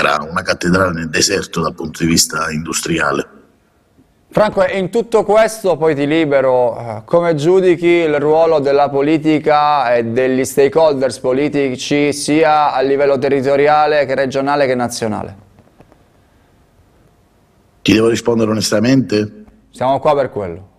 diventerà una cattedrale nel deserto dal punto di vista industriale. Franco, in tutto questo, poi ti libero, come giudichi il ruolo della politica e degli stakeholders politici sia a livello territoriale che regionale che nazionale? Ti devo rispondere onestamente? Siamo qua per quello.